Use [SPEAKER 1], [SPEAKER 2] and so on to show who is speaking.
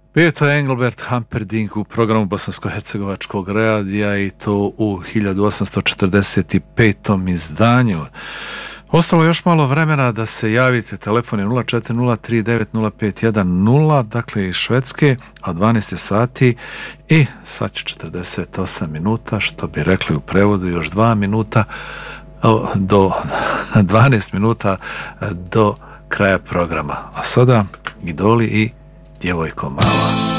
[SPEAKER 1] Bio to Engelbert Humperdinck u programu Bosansko-hercegovačkog radija i to u 1845. izdanju. Ostalo još malo vremena da se javite. Telefon je 0403900510, dakle iz Švedske, a 12 je sati i sad će 48 minuta, što bi rekli u prevodu još 2 minuta do 12 minuta do kraja programa. A sada Idoli i Djevojko mala.